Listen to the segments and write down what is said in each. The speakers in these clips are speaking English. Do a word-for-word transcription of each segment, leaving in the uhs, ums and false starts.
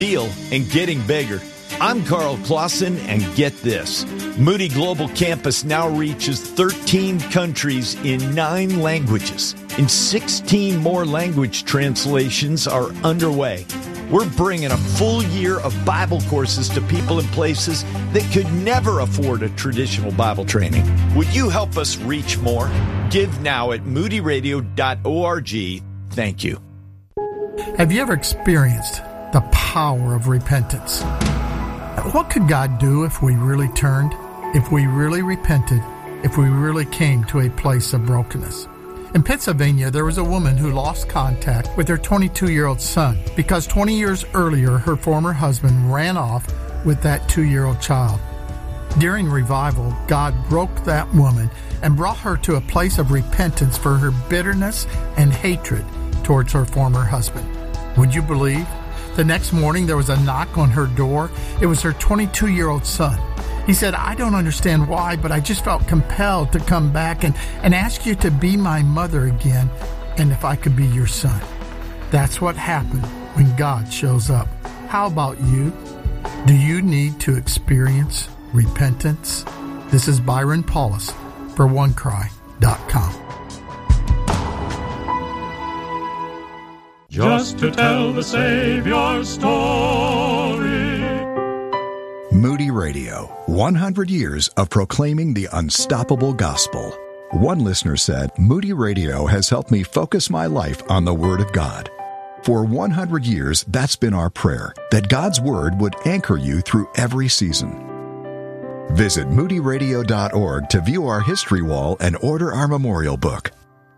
deal and getting bigger. I'm Carl Clausen, and get this. Moody Global Campus now reaches thirteen countries in nine languages, and sixteen more language translations are underway. We're bringing a full year of Bible courses to people in places that could never afford a traditional Bible training. Would you help us reach more? Give now at moody radio dot org. Thank you. Have you ever experienced the power of repentance? What could God do if we really turned, if we really repented, if we really came to a place of brokenness? In Pennsylvania, there was a woman who lost contact with her twenty-two-year-old son because twenty years earlier, her former husband ran off with that two-year-old child. During revival, God broke that woman and brought her to a place of repentance for her bitterness and hatred towards her former husband. Would you believe? The next morning, there was a knock on her door. It was her twenty-two-year-old son. He said, I don't understand why, but I just felt compelled to come back and, and ask you to be my mother again, and if I could be your son. That's what happened when God shows up. How about you? Do you need to experience repentance? This is Byron Paulus for one cry dot com. Just to tell the Savior's story. Moody Radio, one hundred years of proclaiming the unstoppable gospel. One listener said, Moody Radio has helped me focus my life on the Word of God. For one hundred years, that's been our prayer, that God's Word would anchor you through every season. Visit moody radio dot org to view our history wall and order our memorial book.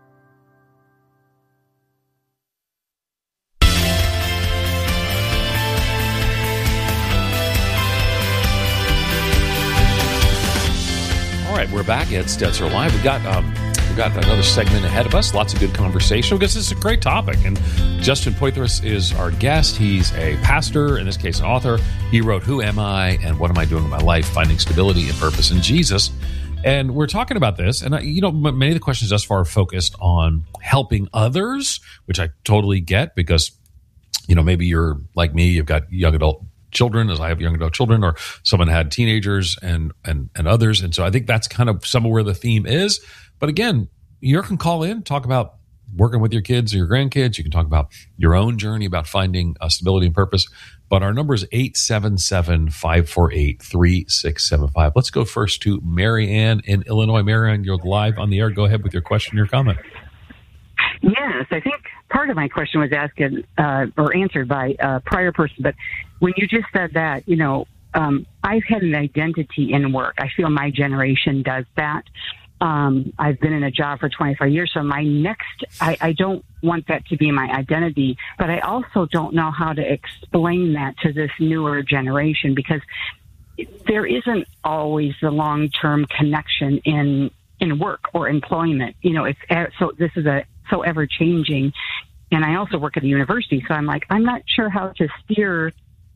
All right, we're back at Stetzer Live. We've got, um, we've got another segment ahead of us. Lots of good conversation because this is a great topic. And Justin Poythress is our guest. He's a pastor, in this case an author. He wrote Who Am I and What Am I Doing with My Life? Finding Stability and Purpose in Jesus. And we're talking about this. And, I, you know, many of the questions thus far are focused on helping others, which I totally get because, you know, maybe you're like me, you've got young adult children, as I have young adult children, or someone had teenagers and and and others. And so I think that's kind of some of where the theme is. But again, you can call in, talk about working with your kids or your grandkids. You can talk about your own journey about finding uh, stability and purpose. But our number is eight seven seven, five four eight, three six seven five. Let's go first to Mary Ann in Illinois. Mary Ann, you're live on the air. Go ahead with your question, your comment. Yes, I think part of my question was asked uh, or answered by a prior person, but when you just said that, you know, um, I've had an identity in work. I feel my generation does that. Um, I've been in a job for twenty-five years, so my next, I, I don't want that to be my identity, but I also don't know how to explain that to this newer generation because there isn't always the long-term connection in in work or employment. You know, it's so this is a so ever changing. And I also work at a university, so I'm like, I'm not sure how to steer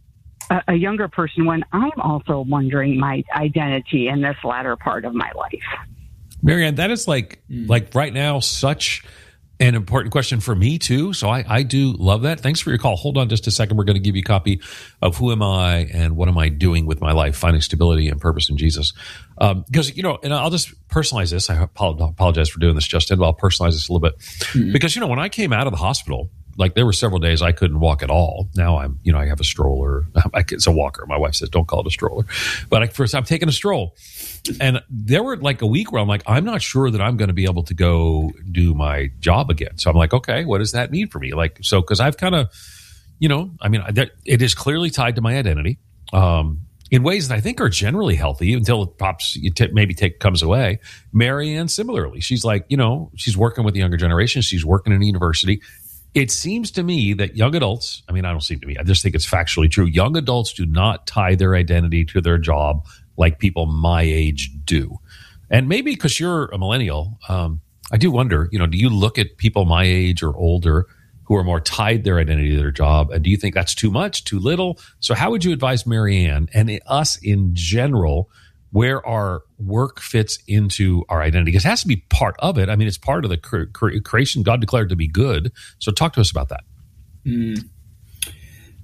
a, a younger person when I'm also wondering my identity in this latter part of my life. Marianne, that is like, mm. like right now, such an important question for me too. So I, I do love that. Thanks for your call. Hold on just a second. We're going to give you a copy of Who Am I and What Am I Doing with My Life? Finding Stability and Purpose in Jesus. Um, because, you know, and I'll just personalize this. I apologize for doing this, Justin, but I'll personalize this a little bit. Mm-hmm. Because, you know, when I came out of the hospital, like there were several days I couldn't walk at all. Now I'm, you know, I have a stroller. It's a walker. My wife says, don't call it a stroller. But I, first I'm taking a stroll. And there were like a week where I'm like, I'm not sure that I'm going to be able to go do my job again. So I'm like, okay, what does that mean for me? Like, so, cause I've kind of, you know, I mean, it is clearly tied to my identity, um, in ways that I think are generally healthy until it pops, it t- maybe take, comes away. Marianne, similarly, she's like, you know, she's working with the younger generation. She's working in a university. It seems to me that young adults, I mean, I don't seem to me, I just think it's factually true. Young adults do not tie their identity to their job like people my age do. And maybe because you're a millennial, um, I do wonder, you know, do you look at people my age or older who are more tied their identity to their job? And do you think that's too much, too little? So how would you advise Marianne and us in general where our work fits into our identity? Because it has to be part of it. I mean, it's part of the cre- cre- creation God declared to be good. So talk to us about that. Mm.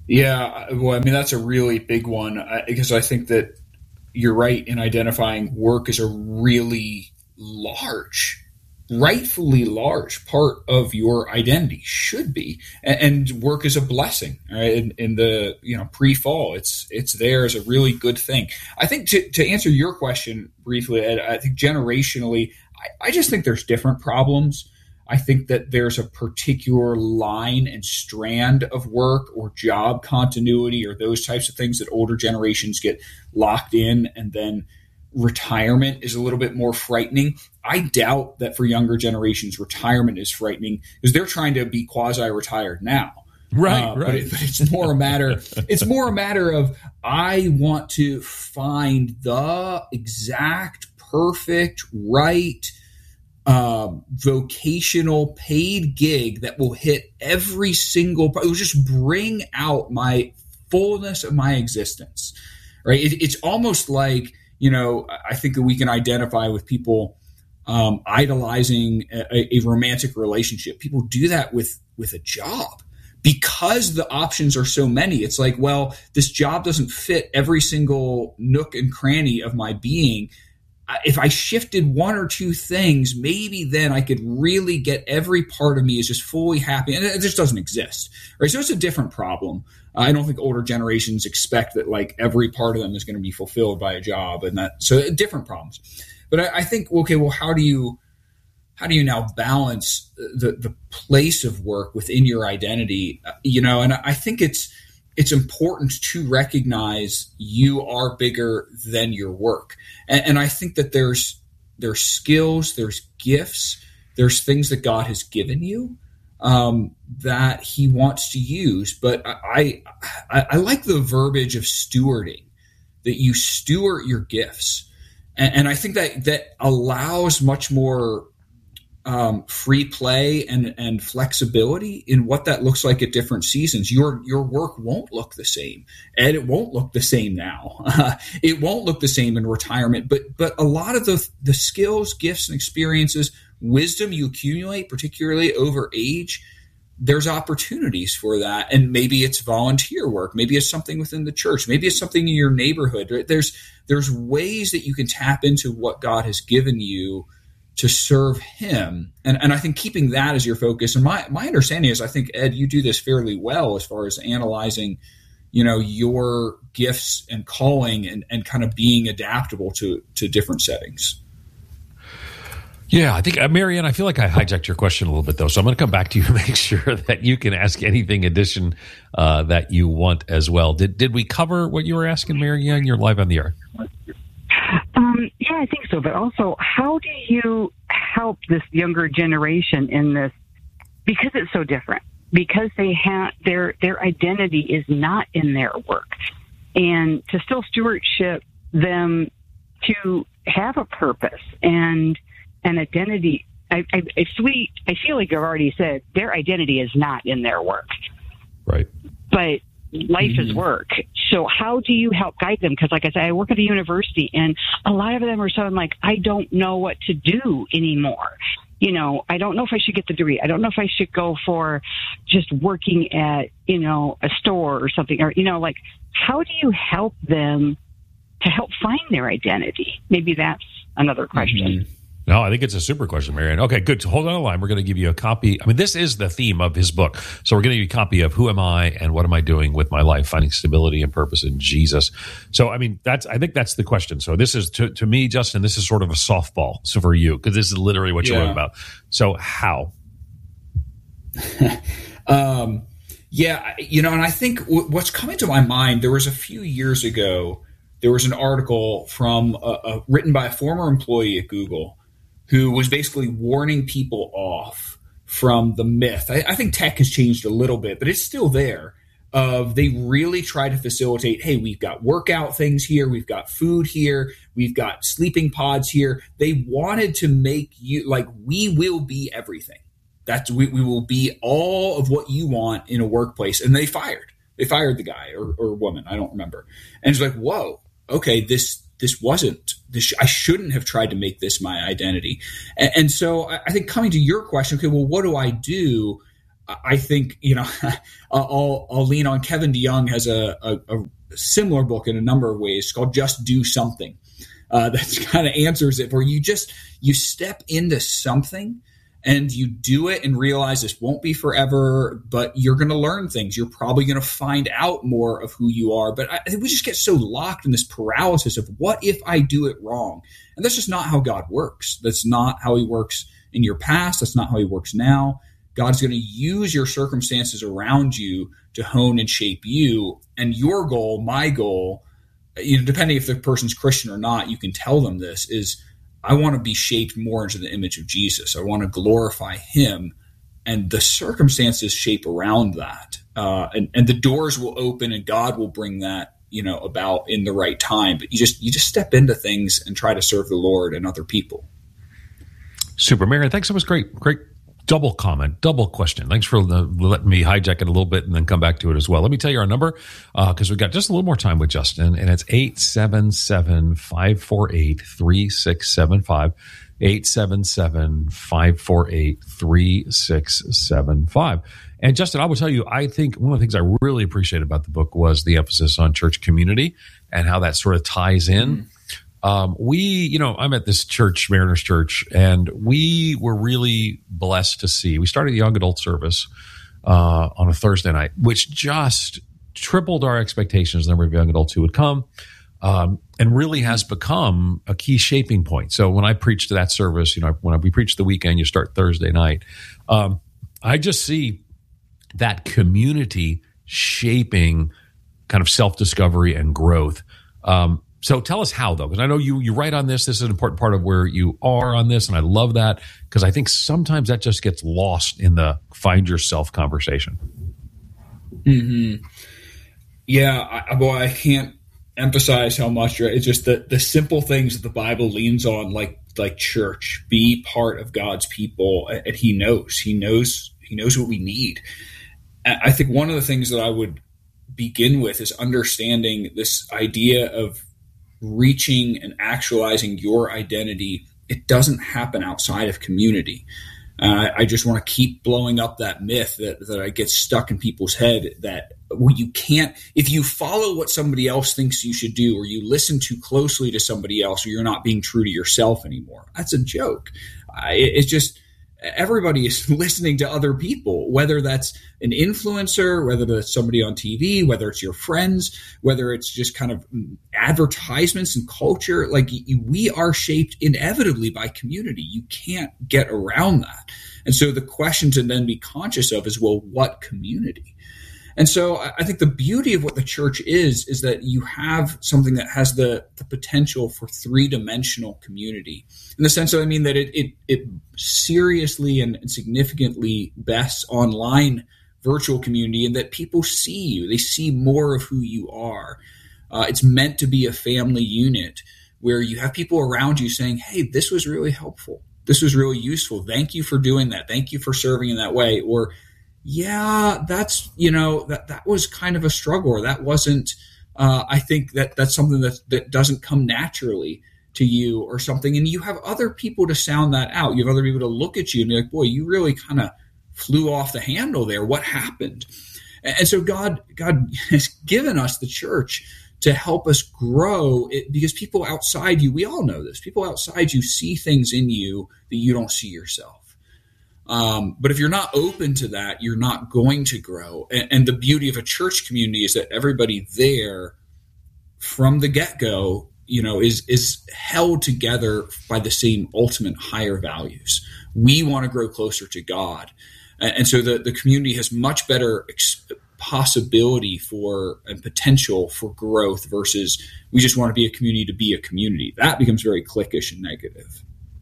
Yeah, well, I mean, that's a really big one uh, because I think that you're right in identifying work as a really large, rightfully large part of your identity, should be, and, and work is a blessing. Right? In, in the you know pre-fall, it's it's there as a really good thing. I think to to answer your question briefly, Ed, I think generationally, I, I just think there's different problems. I think that there's a particular line and strand of work or job continuity or those types of things that older generations get locked in, and then retirement is a little bit more frightening. I doubt that for younger generations, retirement is frightening because they're trying to be quasi-retired now. Right, uh, right. But, it, but it's more a matter. It's more a matter of I want to find the exact, perfect, right Um, vocational paid gig that will hit every single part. It will just bring out my fullness of my existence, right? It, it's almost like, you know, I think that we can identify with people um, idolizing a, a romantic relationship. People do that with, with a job because the options are so many. It's like, well, this job doesn't fit every single nook and cranny of my being. If I shifted one or two things, maybe then I could really get every part of me is just fully happy. And it just doesn't exist, right? So it's a different problem. I don't think older generations expect that like every part of them is going to be fulfilled by a job, and that so different problems. But I, I think, okay, well, how do you how do you now balance the the place of work within your identity? You know, and I think it's it's important to recognize you are bigger than your work. And, and I think that there's, there's skills, there's gifts, there's things that God has given you um, that he wants to use. But I, I, I like the verbiage of stewarding, that you steward your gifts. And, and I think that that allows much more Um, free play and, and flexibility in what that looks like at different seasons. Your your work won't look the same, and it won't look the same now. Uh, it won't look the same in retirement. But but a lot of the the skills, gifts, and experiences, wisdom you accumulate, particularly over age, there's opportunities for that. And maybe it's volunteer work, maybe it's something within the church, maybe it's something in your neighborhood. Right? There's there's ways that you can tap into what God has given you to serve him. And and I think keeping that as your focus, and my, my understanding is, I think, Ed, you do this fairly well as far as analyzing, you know, your gifts and calling and, and kind of being adaptable to, to different settings. Yeah, I think, uh, Marianne, I feel like I hijacked your question a little bit, though. So I'm going to come back to you and make sure that you can ask anything addition uh, that you want as well. Did did we cover what you were asking, Marianne? You're live on the air. Um, yeah, I think so. But also, how do you help this younger generation in this? Because it's so different. Because they have their their identity is not in their work, and to still stewardship them to have a purpose and an identity. I, I, if we, I feel like I've already said their identity is not in their work, right? But life mm-hmm. is work. So how do you help guide them? Because like I said, I work at a university, and a lot of them are saying like, I don't know what to do anymore. You know, I don't know if I should get the degree. I don't know if I should go for just working at, you know, a store or something, or, you know, like, how do you help them to help find their identity? Maybe that's another question. Mm-hmm. No, I think it's a super question, Marianne. Okay, good. So hold on the line. We're going to give you a copy. I mean, this is the theme of his book. So we're going to give you a copy of Who Am I and What Am I Doing with My Life? Finding Stability and Purpose in Jesus. So, I mean, that's, I think that's the question. So this is, to, to me, Justin, this is sort of a softball. So for you, because this is literally what you're yeah. wrote about. So how? um, yeah, you know, and I think w- what's coming to my mind, there was a few years ago, there was an article from a, a, written by a former employee at Google who was basically warning people off from the myth. I, I think tech has changed a little bit, but it's still there. Of they really try to facilitate, hey, we've got workout things here, we've got food here, we've got sleeping pods here. They wanted to make you like, we will be everything. That's we, we will be all of what you want in a workplace. And they fired. They fired the guy or, or woman. I don't remember. And it's like, whoa, okay, this this wasn't. This, I shouldn't have tried to make this my identity. And, and so I, I think coming to your question, okay, well, what do I do? I think, you know, I'll, I'll lean on Kevin DeYoung has a, a, a similar book in a number of ways called Just Do Something. Uh, that kind of answers it, where you just, you step into something and you do it and realize this won't be forever, but you're going to learn things. You're probably going to find out more of who you are. But I think we just get so locked in this paralysis of what if I do it wrong? And that's just not how God works. That's not how he works in your past. That's not how he works now. God's going to use your circumstances around you to hone and shape you. And your goal, my goal, you know, depending if the person's Christian or not, you can tell them this, is I want to be shaped more into the image of Jesus. I want to glorify him, and the circumstances shape around that. Uh, and, and the doors will open and God will bring that, you know, about in the right time. But you just, you just step into things and try to serve the Lord and other people. Super. Marion, thanks. That was great. Great. Double comment, double question. Thanks for the, letting me hijack it a little bit and then come back to it as well. Let me tell you our number, because uh, we've got just a little more time with Justin, and it's eight seven seven, five four eight, three six seven five, eight seven seven, five four eight, three six seven five. And Justin, I will tell you, I think one of the things I really appreciate about the book was the emphasis on church community and how that sort of ties in. Mm. Um, we, you know, I'm at this church, Mariners Church, and we were really blessed to see. We started a young adult service uh, on a Thursday night, which just tripled our expectations. The number of young adults who would come, um, and really has become a key shaping point. So when I preached that service, you know, when we preach the weekend, you start Thursday night. Um, I just see that community shaping kind of self-discovery and growth. Um, So tell us how, though, because I know you you write on this. This is an important part of where you are on this, and I love that, because I think sometimes that just gets lost in the find yourself conversation. Mm-hmm. Yeah, I, well, I can't emphasize how much it's just the, the simple things that the Bible leans on, like like church, be part of God's people, and He knows, He knows, He knows what we need. And I think one of the things that I would begin with is understanding this idea of reaching and actualizing your identity. It doesn't happen outside of community. Uh, I just want to keep blowing up that myth that, that I get stuck in people's head that, well, you can't, if you follow what somebody else thinks you should do, or you listen too closely to somebody else, or you're not being true to yourself anymore. That's a joke. I, it's just, everybody is listening to other people, whether that's an influencer, whether that's somebody on T V, whether it's your friends, whether it's just kind of advertisements and culture. Like, we are shaped inevitably by community. You can't get around that. And so the question to then be conscious of is, well, what community? And so I think the beauty of what the church is, is that you have something that has the, the potential for three-dimensional community. In the sense that, I mean, that it it, it seriously and significantly bests online virtual community, and that people see you. They see more of who you are. Uh, it's meant to be a family unit where you have people around you saying, hey, this was really helpful. This was really useful. Thank you for doing that. Thank you for serving in that way. Or, yeah, that's, you know, that, that was kind of a struggle, or that wasn't, uh, I think that that's something that, that doesn't come naturally to you or something. And you have other people to sound that out. You have other people to look at you and be like, boy, you really kind of flew off the handle there. What happened? And so God, God has given us the church to help us grow it, because people outside you, we all know this, people outside you see things in you that you don't see yourself. Um, but if you're not open to that, you're not going to grow. And, and the beauty of a church community is that everybody there from the get-go, you know, is, is held together by the same ultimate higher values. We want to grow closer to God. And, and so the, the community has much better ex- possibility for and potential for growth versus we just want to be a community to be a community. That becomes very cliquish and negative.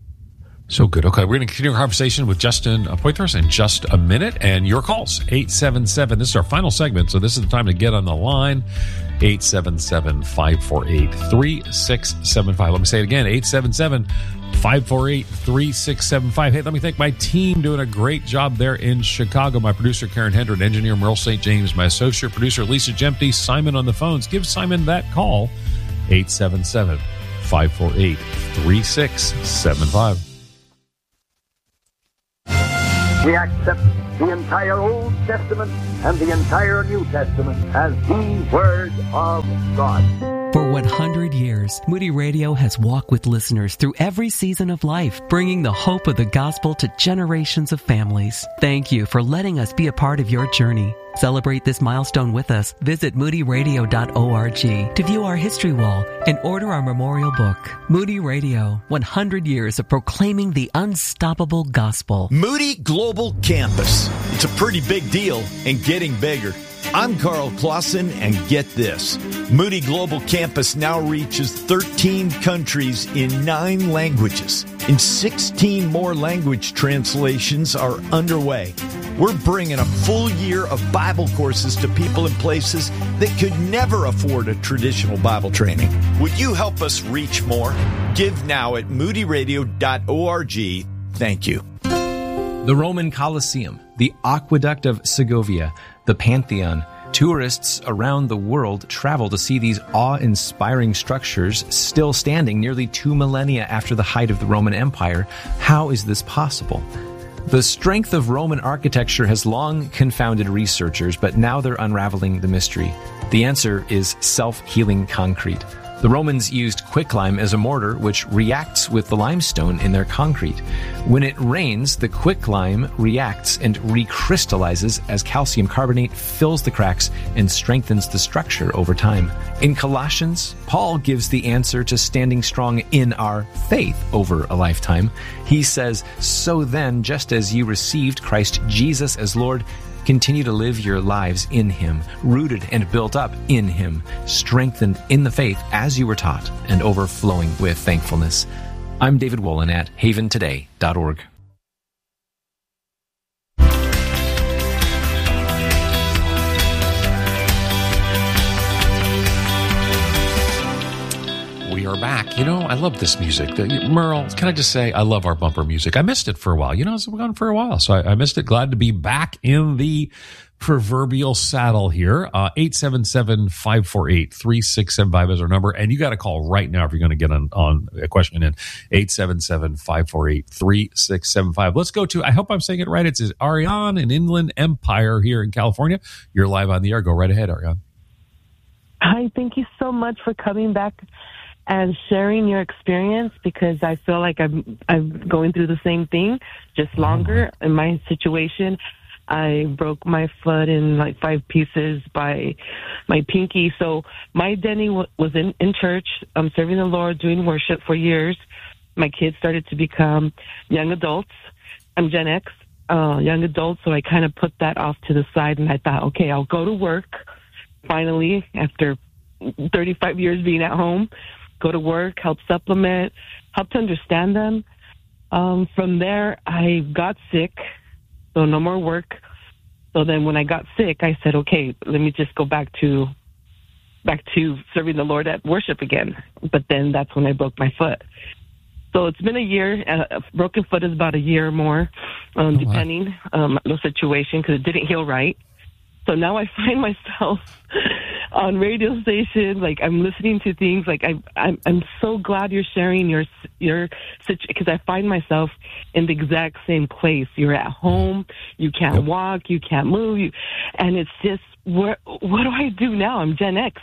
So good. Okay, we're going to continue our conversation with Justin Poythress in just a minute, and your calls, eight seven seven. This is our final segment, so this is the time to get on the line, eight seven seven, five four eight, three six seven five. Let me say it again, eight seven seven, five four eight, three six seven five. Hey, let me thank my team doing a great job there in Chicago. My producer, Karen Hendren, engineer, Merle Saint James, my associate producer, Lisa Jempty, Simon on the phones. Give Simon that call, eight seven seven, five four eight, three six seven five. We accept the entire Old Testament and the entire New Testament as the Word of God. For one hundred years, Moody Radio has walked with listeners through every season of life, bringing the hope of the gospel to generations of families. Thank you for letting us be a part of your journey. Celebrate this milestone with us. Visit moody radio dot org to view our history wall and order our memorial book. Moody Radio, one hundred years of proclaiming the unstoppable gospel. Moody Global Campus. It's a pretty big deal and getting bigger. I'm Carl Clausen, and get this. Moody Global Campus now reaches thirteen countries in nine languages, and sixteen more language translations are underway. We're bringing a full year of Bible courses to people in places that could never afford a traditional Bible training. Would you help us reach more? Give now at moody radio dot org. Thank you. The Roman Colosseum, the Aqueduct of Segovia, the Pantheon. Tourists around the world travel to see these awe-inspiring structures still standing nearly two millennia after the height of the Roman Empire. How is this possible? The strength of Roman architecture has long confounded researchers, but now they're unraveling the mystery. The answer is self-healing concrete. The Romans used quicklime as a mortar, which reacts with the limestone in their concrete. When it rains, the quicklime reacts and recrystallizes as calcium carbonate fills the cracks and strengthens the structure over time. In Colossians, Paul gives the answer to standing strong in our faith over a lifetime. He says, "So then, just as you received Christ Jesus as Lord, continue to live your lives in Him, rooted and built up in Him, strengthened in the faith as you were taught, and overflowing with thankfulness." I'm David Wolin at haven today dot org. We are back. You know, I love this music. Merle, can I just say, I love our bumper music. I missed it for a while. You know, it's been gone for a while, so I, I missed it. Glad to be back in the proverbial saddle here. Uh, eight seven seven, five four eight, three six seven five is our number. And you got to call right now if you're going to get on, on a question in. eight seven seven, five four eight, three six seven five. Let's go to, I hope I'm saying it right. It's Ariane in Inland Empire here in California. You're live on the air. Go right ahead, Ariane. Hi, thank you so much for coming back and sharing your experience, because I feel like I'm I'm going through the same thing, just longer. In my situation, I broke my foot in like five pieces by my pinky. So my identity w- was in, in church. I'm serving the Lord, doing worship for years. My kids started to become young adults. I'm Gen X, uh, young adults, so I kind of put that off to the side, and I thought, okay, I'll go to work finally after thirty-five years being at home. Go to work, help supplement, help to understand them. Um, from there, I got sick, so no more work. So then when I got sick, I said, okay, let me just go back to back to serving the Lord at worship again. But then that's when I broke my foot. So it's been a year. A broken foot is about a year or more, um, oh, depending on um, the situation, because it didn't heal right. So now I find myself on radio stations, like I'm listening to things. Like I, I'm, I'm so glad you're sharing your your because I find myself in the exact same place. You're at home, you can't yep. walk, you can't move, you, and it's just where, what do I do now? I'm Gen X.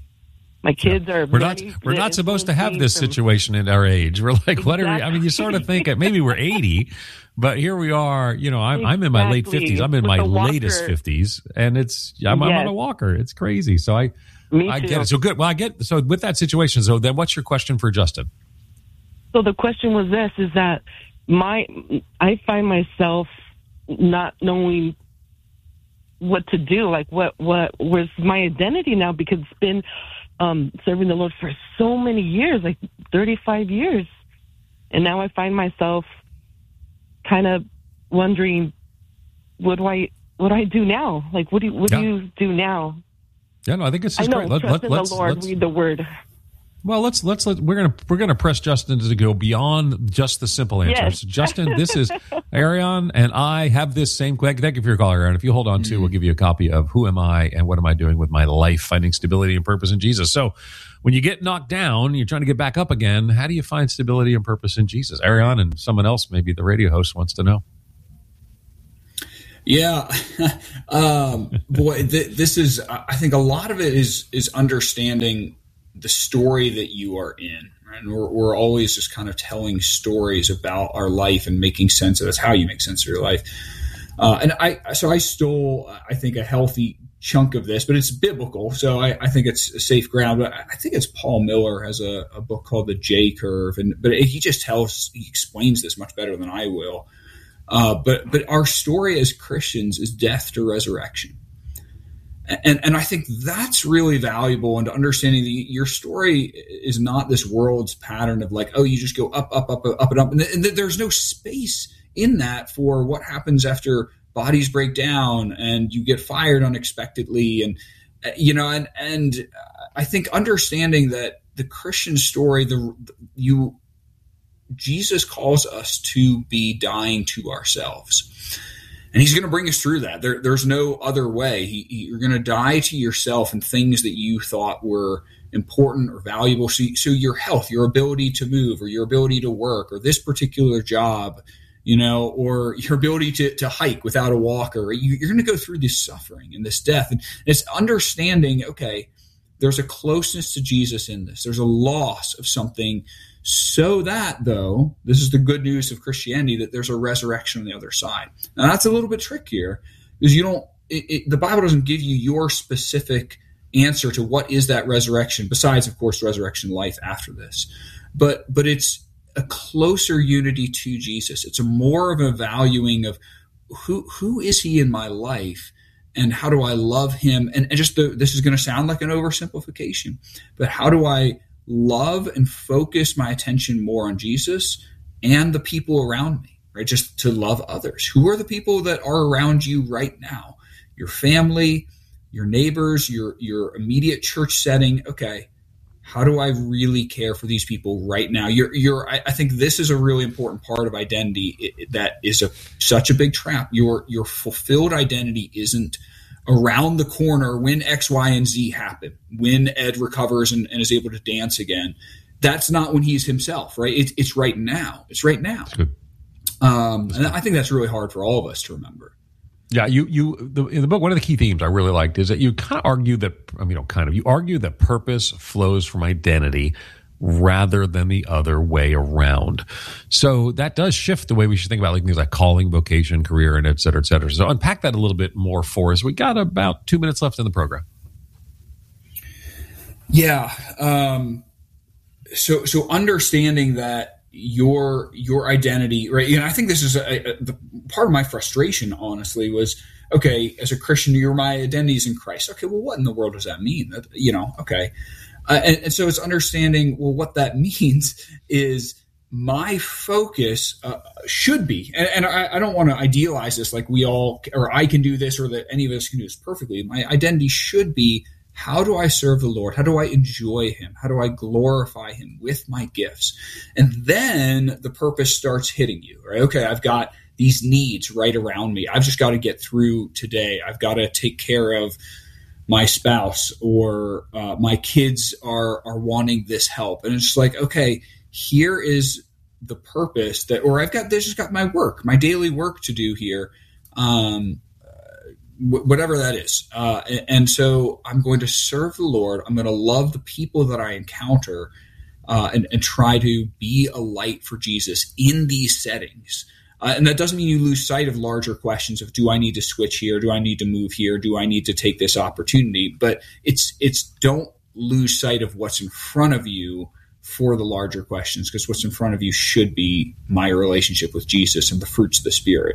My kids yeah. are. We're not. We're not supposed to have this from, situation at our age. We're like, exactly. what are we? I mean, you sort of think maybe we're eighty, but here we are. You know, I'm, exactly. I'm in my late fifties. I'm in With my latest fifties, and it's I'm, yes. I'm on a walker. It's crazy. So I, Me I too. get it. So good. Well, I get. So with that situation, so then, what's your question for Justin? So the question was this: is that my I find myself not knowing what to do. Like, what what was my identity now? Because it's been. Um, serving the Lord for so many years, like thirty-five years. And now I find myself kind of wondering, what do I, what do I do now? Like, what do you, what yeah. do you do now? Yeah, no, I think it's just I know, great. Let, trust let, in let's, the Lord, let's, read the word. Well, let's let's let we're gonna we're gonna press Justin to go beyond just the simple answers. Yes. Justin, this is Ariane, and I have this same. Thank you for your call, Ariane. If you hold on to, we'll give you a copy of Who Am I and What Am I Doing with My Life: Finding Stability and Purpose in Jesus. So, when you get knocked down, you're trying to get back up again. How do you find stability and purpose in Jesus? Ariane and someone else, maybe the radio host, wants to know. Yeah. um, boy, th- this is, I think a lot of it is, is understanding the story that you are in. Right? And we're, we're always just kind of telling stories about our life and making sense of it. That's how you make sense of your life. Uh, and I, so I stole, I think, a healthy chunk of this, but it's biblical. So I, I think it's a safe ground. But I think it's Paul Miller has a, a book called The J Curve. And, but he just tells, he explains this much better than I will. Uh, but but our story as Christians is death to resurrection, and and I think that's really valuable. And understanding that your story is not this world's pattern of like, oh, you just go up, up, up, up, and up, and, and there's no space in that for what happens after bodies break down and you get fired unexpectedly, and you know, and and I think understanding that the Christian story, the you. Jesus calls us to be dying to ourselves, and he's going to bring us through that. There, there's no other way. He, he, you're going to die to yourself and things that you thought were important or valuable. So, so your health, your ability to move, or your ability to work, or this particular job, you know, or your ability to, to hike without a walker. You, you're going to go through this suffering and this death. And it's understanding, okay, there's a closeness to Jesus in this. There's a loss of something. So that, though, this is the good news of Christianity, that there's a resurrection on the other side. Now, that's a little bit trickier because you don't. It, it, the Bible doesn't give you your specific answer to what is that resurrection, besides, of course, resurrection life after this. But but it's a closer unity to Jesus. It's a more of a valuing of who who is he in my life, and how do I love him? And, and just the, this is going to sound like an oversimplification, but how do I love and focus my attention more on Jesus and the people around me, right? Just to love others. Who are the people that are around you right now? Your family, your neighbors, your, your immediate church setting. Okay. How do I really care for these people right now? You're, you're, I, I think this is a really important part of identity. It, it, that is a, such a big trap. Your, your fulfilled identity isn't around the corner when X, Y, and Z happen, when Ed recovers and, and is able to dance again. That's not when he's himself, right? It's, it's right now. It's right now. It's good. Um, and I think that's really hard for all of us to remember. Yeah, you you the, in the book, one of the key themes I really liked is that you kind of argue that, I mean, you know, kind of, you argue that purpose flows from identity rather than the other way around. So that does shift the way we should think about like things like calling, vocation, career, and et cetera, et cetera. So unpack that a little bit more for us. We got about two minutes left in the program. Yeah. Um, so so understanding that your your identity, right? And I think this is a, a, the part of my frustration, honestly, was, okay, as a Christian, your my identity is in Christ. Okay, well, what in the world does that mean? That, you know, okay. Uh, and, and so it's understanding, well, what that means is my focus uh, should be, and, and I, I don't want to idealize this like we all, or I can do this, or that any of us can do this perfectly. My identity should be, how do I serve the Lord? How do I enjoy him? How do I glorify him with my gifts? And then the purpose starts hitting you, right? Okay, I've got these needs right around me. I've just got to get through today. I've got to take care of my spouse, or uh, my kids are are wanting this help. And it's just like, okay, here is the purpose that, or I've got, this just got my work, my daily work to do here, um, w- whatever that is. Uh, and, and so I'm going to serve the Lord. I'm going to love the people that I encounter, uh, and, and try to be a light for Jesus in these settings. Uh, and that doesn't mean you lose sight of larger questions of, do I need to switch here? Do I need to move here? Do I need to take this opportunity? But it's it's don't lose sight of what's in front of you for the larger questions, because what's in front of you should be my relationship with Jesus and the fruits of the Spirit.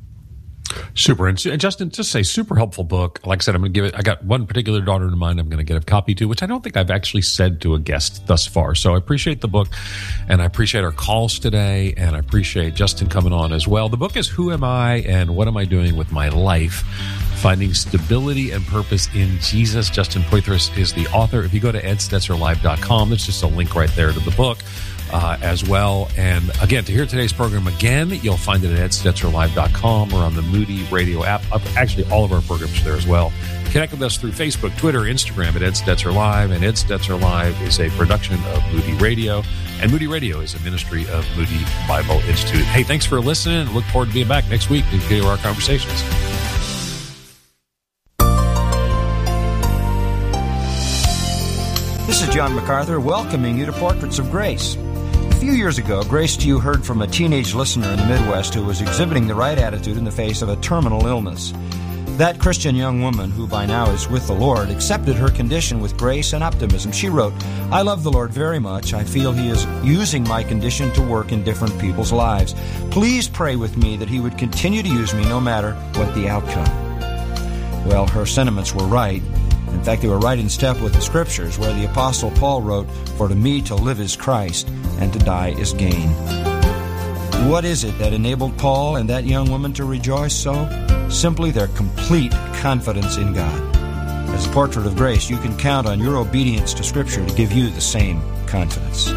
Super. And Justin, just say super helpful book. Like I said, I'm going to give it, I got one particular daughter in mind I'm going to get a copy to, which I don't think I've actually said to a guest thus far. So I appreciate the book, and I appreciate our calls today, and I appreciate Justin coming on as well. The book is Who Am I and What Am I Doing with My Life? Finding Stability and Purpose in Jesus. Justin Poythress is the author. If you go to ed stetzer live dot com, there's just a link right there to the book. Uh, as well. And again, to hear today's program again, you'll find it at ed stetzer live dot com or on the Moody Radio app. Actually, all of our programs are there as well. Connect with us through Facebook, Twitter, Instagram at Ed Stetzer Live. And Ed Stetzer Live is a production of Moody Radio. And Moody Radio is a ministry of Moody Bible Institute. Hey, thanks for listening. Look forward to being back next week to continue our conversations. This is John MacArthur welcoming you to Portraits of Grace. A few years ago, Grace to You heard from a teenage listener in the Midwest who was exhibiting the right attitude in the face of a terminal illness. That Christian young woman, who by now is with the Lord, accepted her condition with grace and optimism. She wrote, "I love the Lord very much. I feel He is using my condition to work in different people's lives. Please pray with me that He would continue to use me no matter what the outcome." Well, her sentiments were right. In fact, they were right in step with the Scriptures, where the Apostle Paul wrote, "For to me to live is Christ, and to die is gain." What is it that enabled Paul and that young woman to rejoice so? Simply their complete confidence in God. As a portrait of grace, you can count on your obedience to Scripture to give you the same confidence.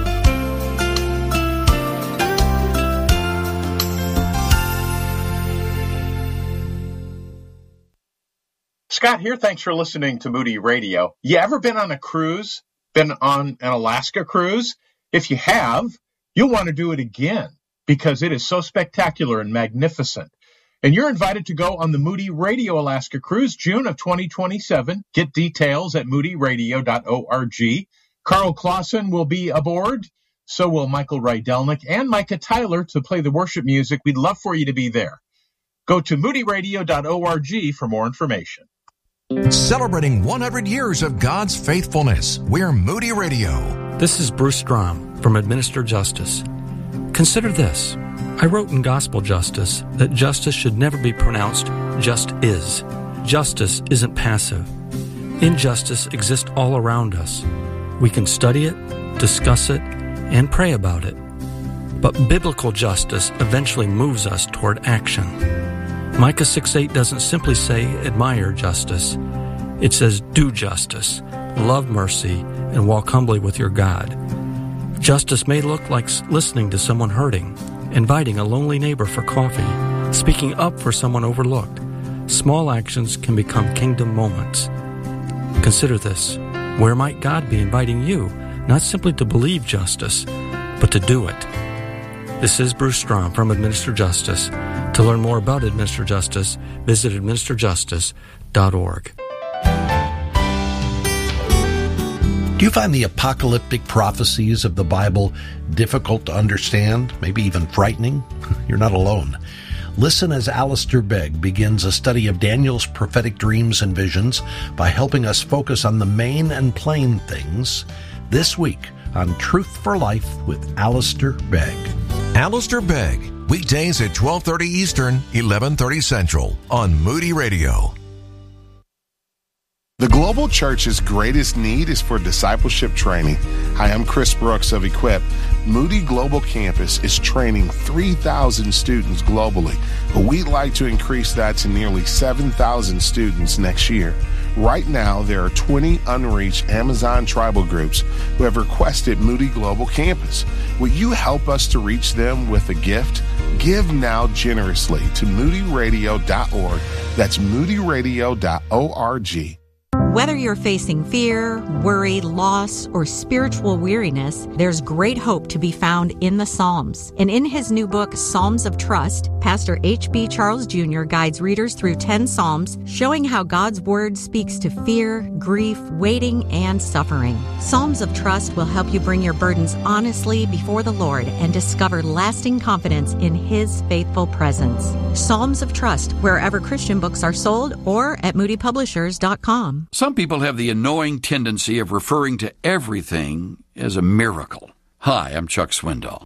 Scott here. Thanks for listening to Moody Radio. You ever been on a cruise? Been on an Alaska cruise? If you have, you'll want to do it again because it is so spectacular and magnificent. And you're invited to go on the Moody Radio Alaska Cruise, June of twenty twenty-seven. Get details at moody radio dot org. Carl Clausen will be aboard. So will Michael Rydelnik and Micah Tyler to play the worship music. We'd love for you to be there. Go to moody radio dot org for more information. Celebrating one hundred years of God's faithfulness, we're Moody Radio. This is Bruce Strom from Administer Justice. Consider this. I wrote in Gospel Justice that justice should never be pronounced just is. Justice isn't passive. Injustice exists all around us. We can study it, discuss it, and pray about it. But biblical justice eventually moves us toward action. Micah six eight doesn't simply say admire justice. It says do justice, love mercy, and walk humbly with your God. Justice may look like listening to someone hurting, inviting a lonely neighbor for coffee, speaking up for someone overlooked. Small actions can become kingdom moments. Consider this. Where might God be inviting you, not simply to believe justice, but to do it? This is Bruce Strom from Administer Justice. To learn more about Administer Justice, visit administer justice dot org. Do you find the apocalyptic prophecies of the Bible difficult to understand, maybe even frightening? You're not alone. Listen as Alistair Begg begins a study of Daniel's prophetic dreams and visions by helping us focus on the main and plain things this week on Truth for Life with Alistair Begg. Alistair Begg, weekdays at twelve thirty Eastern, eleven thirty Central on Moody Radio. The Global Church's greatest need is for discipleship training. Hi, I'm Chris Brooks of Equip. Moody Global Campus is training three thousand students globally, but we'd like to increase that to nearly seven thousand students next year. Right now, there are twenty unreached Amazon tribal groups who have requested Moody Global Campus. Will you help us to reach them with a gift? Give now generously to moody radio dot org. That's moody radio dot org. Whether you're facing fear, worry, loss, or spiritual weariness, there's great hope to be found in the Psalms. And in his new book, Psalms of Trust, Pastor H B Charles Junior guides readers through ten Psalms, showing how God's Word speaks to fear, grief, waiting, and suffering. Psalms of Trust will help you bring your burdens honestly before the Lord and discover lasting confidence in His faithful presence. Psalms of Trust, wherever Christian books are sold, or at moody publishers dot com. Some people have the annoying tendency of referring to everything as a miracle. Hi, I'm Chuck Swindoll.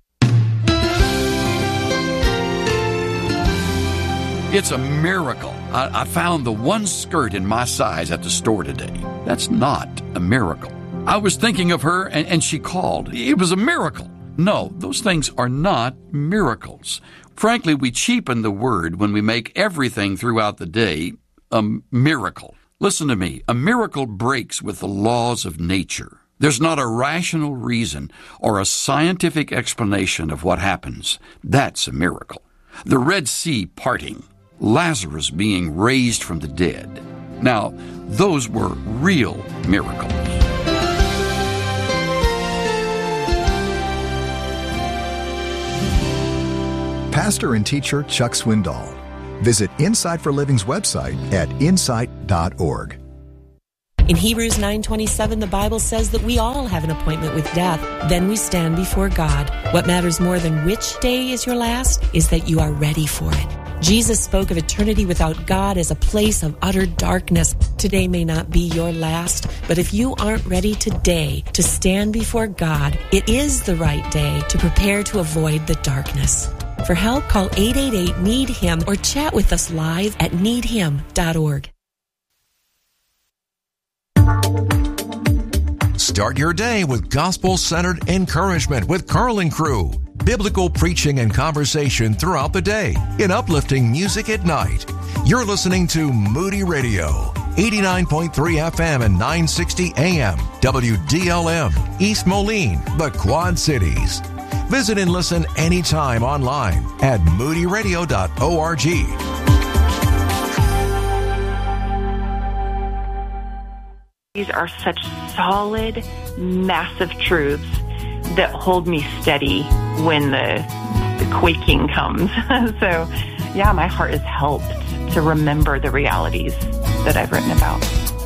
It's a miracle. I, I found the one skirt in my size at the store today. That's not a miracle. I was thinking of her and, and she called. It was a miracle. No, those things are not miracles. Frankly, we cheapen the word when we make everything throughout the day a miracle. Listen to me. A miracle breaks with the laws of nature. There's not a rational reason or a scientific explanation of what happens. That's a miracle. The Red Sea parting, Lazarus being raised from the dead. Now, those were real miracles. Pastor and teacher Chuck Swindoll. Visit Insight for Living's website at insight dot org. In Hebrews nine twenty-seven, the Bible says that we all have an appointment with death. Then we stand before God. What matters more than which day is your last is that you are ready for it. Jesus spoke of eternity without God as a place of utter darkness. Today may not be your last, but if you aren't ready today to stand before God, it is the right day to prepare to avoid the darkness. For help, call eight eight eight, need him or chat with us live at need him dot org. Start your day with gospel-centered encouragement with Carl and Crew. Biblical preaching and conversation throughout the day in uplifting music at night. You're listening to Moody Radio, eighty-nine point three F M and nine sixty A M, W D L M, East Moline, the Quad Cities. Visit and listen anytime online at moody radio dot org. These are such solid, massive truths that hold me steady when the, the quaking comes. So, yeah, my heart is helped to remember the realities that I've written about.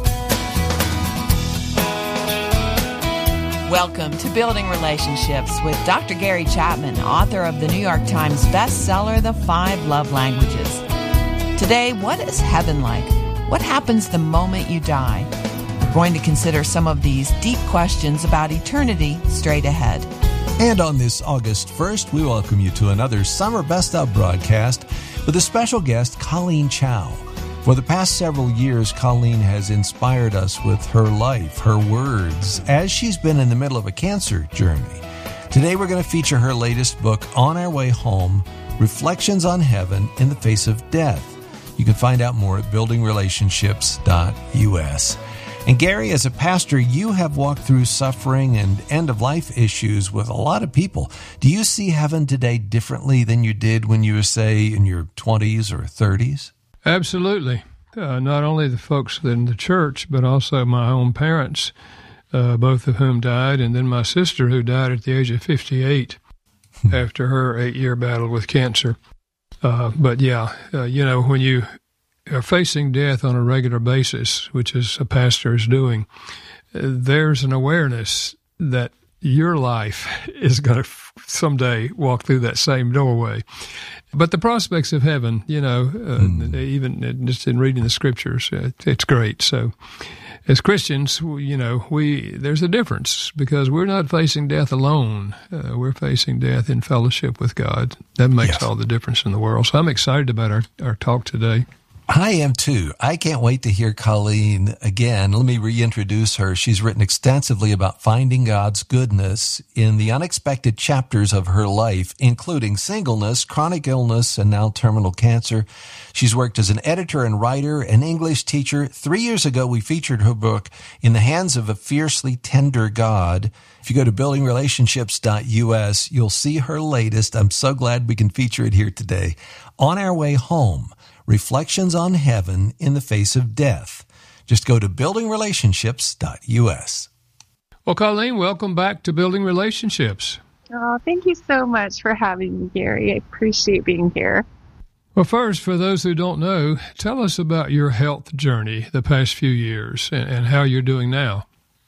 Welcome to Building Relationships with Doctor Gary Chapman, author of the New York Times bestseller, The Five Love Languages. Today, what is heaven like? What happens the moment you die? We're going to consider some of these deep questions about eternity straight ahead. And on this August first, we welcome you to another Summer Best Of broadcast with a special guest, Colleen Chow. For the past several years, Colleen has inspired us with her life, her words, as she's been in the middle of a cancer journey. Today, we're going to feature her latest book, On Our Way Home, Reflections on Heaven in the Face of Death. You can find out more at building relationships dot U S. And Gary, as a pastor, you have walked through suffering and end-of-life issues with a lot of people. Do you see heaven today differently than you did when you were, say, in your twenties or thirties? Absolutely. Uh, not only the folks in the church, but also my own parents, uh, both of whom died, and then my sister, who died at the age of fifty-eight after her eight-year battle with cancer. Uh, but, yeah, uh, you know, when you are facing death on a regular basis, which is a pastor is doing, uh, there's an awareness that your life is going to f- someday walk through that same doorway. But the prospects of heaven, you know, uh, mm. even just in reading the scriptures, uh, it's great. So as Christians, you know, we there's a difference because we're not facing death alone. Uh, we're facing death in fellowship with God. That makes yes. all the difference in the world. So I'm excited about our, our talk today. I am too. I can't wait to hear Colleen again. Let me reintroduce her. She's written extensively about finding God's goodness in the unexpected chapters of her life, including singleness, chronic illness, and now terminal cancer. She's worked as an editor and writer, an English teacher. Three years ago, we featured her book, In the Hands of a Fiercely Tender God. If you go to building relationships dot U S, you'll see her latest. I'm so glad we can feature it here today. On Our Way Home, Reflections on Heaven in the Face of Death. Just go to building relationships dot U S. Well, Colleen, welcome back to Building Relationships. Oh, thank you so much for having me, Gary. I appreciate being here. Well, first, for those who don't know, tell us about your health journey the past few years and, and how you're doing now.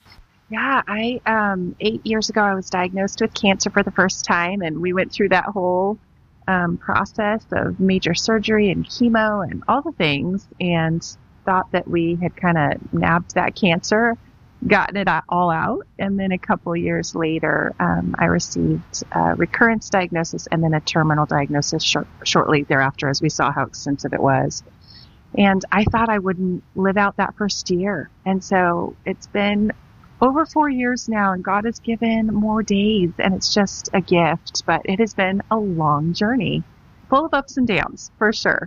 Yeah, I um, eight years ago, I was diagnosed with cancer for the first time, and we went through that whole Um, process of major surgery and chemo and all the things, and thought that we had kind of nabbed that cancer, gotten it all out. And then a couple years later, um, I received a recurrence diagnosis and then a terminal diagnosis short, shortly thereafter, as we saw how extensive it was. And I thought I wouldn't live out that first year. And so it's been over four years now, and God has given more days, and it's just a gift. But it has been a long journey, full of ups and downs, for sure.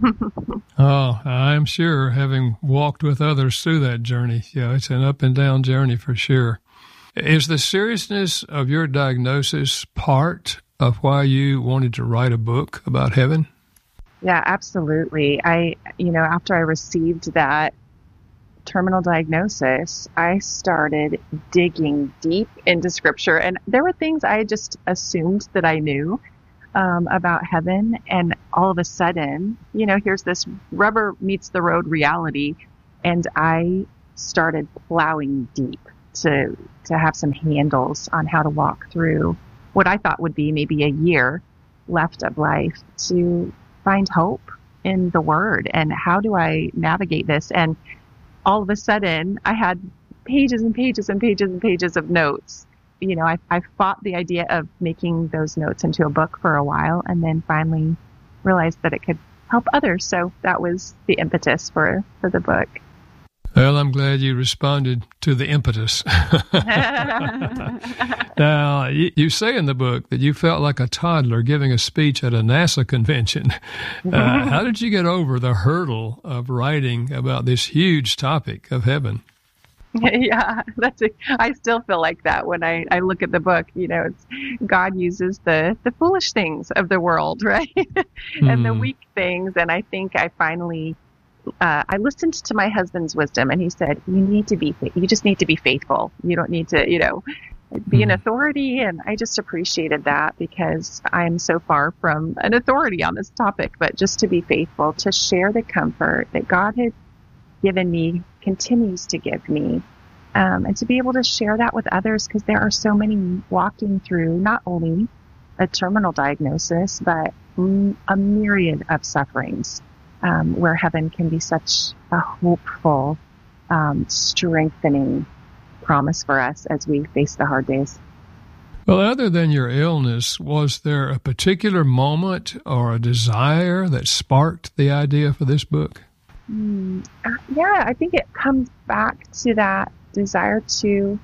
Oh, I'm sure, having walked with others through that journey. Yeah, it's an up and down journey for sure. Is the seriousness of your diagnosis part of why you wanted to write a book about heaven? Yeah, absolutely. I, you know, after I received that terminal diagnosis, I started digging deep into scripture, and there were things I just assumed that I knew um, about heaven, and all of a sudden, you know, here's this rubber meets the road reality, and I started plowing deep to to have some handles on how to walk through what I thought would be maybe a year left of life, to find hope in the Word. And how do I navigate this? And all of a sudden, I had pages and pages and pages and pages of notes. You know, I, I fought the idea of making those notes into a book for a while, and then finally realized that it could help others. So that was the impetus for, for the book. Well, I'm glad you responded to the impetus. Now, you, you say in the book that you felt like a toddler giving a speech at a NASA convention. Uh, how did you get over the hurdle of writing about this huge topic of heaven? Yeah, that's a, I still feel like that when I, I look at the book. You know, it's God uses the, the foolish things of the world, right? and mm. the weak things. And I think I finally... Uh, I listened to my husband's wisdom, and he said, you need to be, you just need to be faithful. You don't need to, you know, be an authority. And I just appreciated that, because I'm so far from an authority on this topic, but just to be faithful, to share the comfort that God had given me, continues to give me, um, and to be able to share that with others, because there are so many walking through not only a terminal diagnosis, but a myriad of sufferings. Um, where heaven can be such a hopeful, um, strengthening promise for us as we face the hard days. Well, other than your illness, was there a particular moment or a desire that sparked the idea for this book? Mm, uh, yeah, I think it comes back to that desire to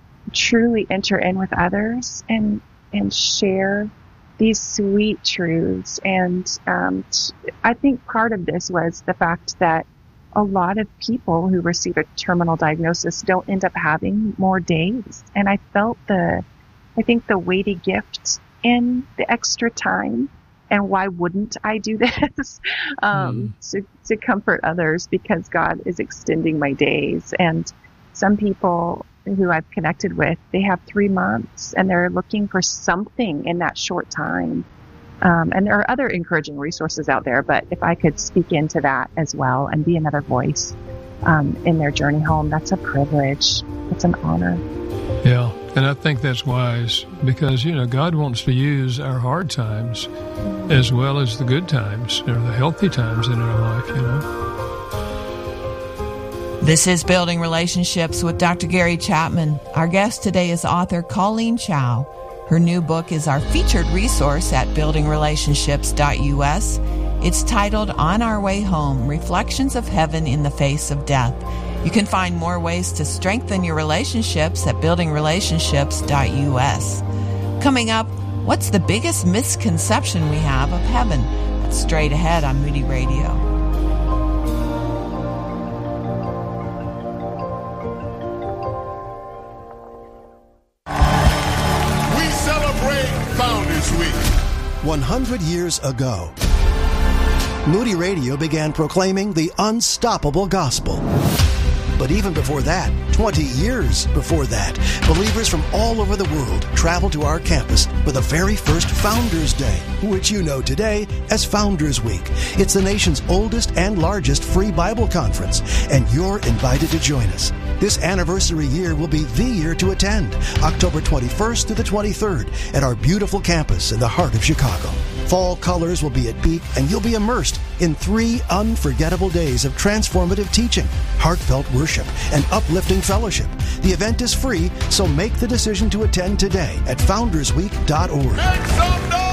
truly enter in with others and and share these sweet truths. And um, I think part of this was the fact that a lot of people who receive a terminal diagnosis don't end up having more days. And I felt the, I think the weighty gift in the extra time. And why wouldn't I do this? um, mm. to, to comfort others, because God is extending my days. And some people who I've connected with, they have three months and they're looking for something in that short time. Um, and there are other encouraging resources out there, but if I could speak into that as well and be another voice um, in their journey home, that's a privilege. It's an honor. Yeah, and I think that's wise, because, you know, God wants to use our hard times as well as the good times, or the healthy times in our life, you know. This is Building Relationships with Doctor Gary Chapman. Our guest today is author Colleen Chow. Her new book is our featured resource at building relationships dot U S. It's titled On Our Way Home, Reflections of Heaven in the Face of Death. You can find more ways to strengthen your relationships at building relationships dot U S. Coming up, what's the biggest misconception we have of heaven? That's straight ahead on Moody Radio. one hundred years ago, Moody Radio began proclaiming the unstoppable gospel. But even before that, twenty years before that, believers from all over the world traveled to our campus for the very first Founders Day, which you know today as Founders Week. It's the nation's oldest and largest free Bible conference, and you're invited to join us. This anniversary year will be the year to attend, October twenty-first to the twenty-third, at our beautiful campus in the heart of Chicago. Fall colors will be at peak, and you'll be immersed in three unforgettable days of transformative teaching, heartfelt worship, and uplifting fellowship. The event is free, so make the decision to attend today at founders week dot org. Make some noise!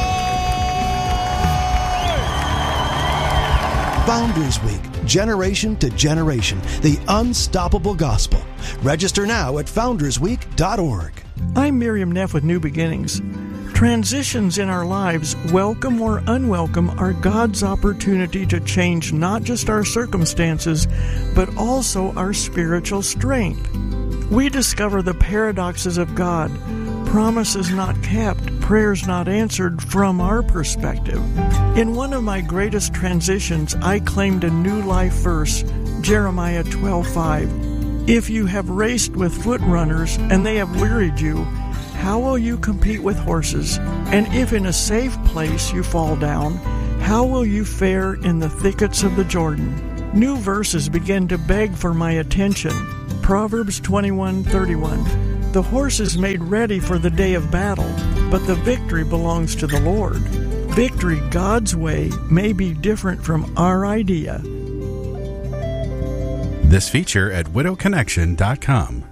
Founders Week, generation to generation, the unstoppable gospel. Register now at founders week dot org. I'm Miriam Neff with New Beginnings. Transitions in our lives, welcome or unwelcome, are God's opportunity to change not just our circumstances, but also our spiritual strength. We discover the paradoxes of God, promises not kept, prayers not answered from our perspective. In one of my greatest transitions, I claimed a new life verse, Jeremiah twelve five. If you have raced with foot runners and they have wearied you, how will you compete with horses? And if in a safe place you fall down, how will you fare in the thickets of the Jordan? New verses begin to beg for my attention. Proverbs twenty-one thirty-one. The horse is made ready for the day of battle, but the victory belongs to the Lord. Victory God's way may be different from our idea. This feature at widow connection dot com.